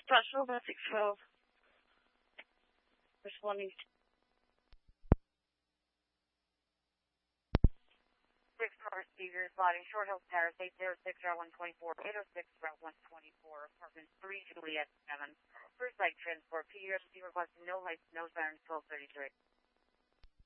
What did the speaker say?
Special 612. Responding to 6 car speakers, sliding Short Hills Terrace, 806 Route 124, 806 Route 124, apartment 3, Juliet 7. First light transport, PUSC requesting no lights, no sirens, 1233.